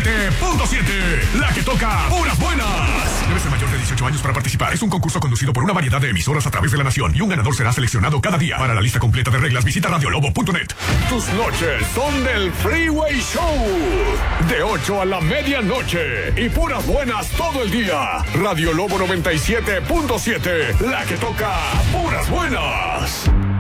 97.7, la que toca puras buenas. Debe ser mayor de 18 años para participar. Es un concurso conducido por una variedad de emisoras a través de la nación y un ganador será seleccionado cada día. Para la lista completa de reglas, visita radiolobo.net. Tus noches son del Freeway Show. De 8 a la medianoche. Y puras buenas todo el día. Radio Lobo 97.7, la que toca puras buenas.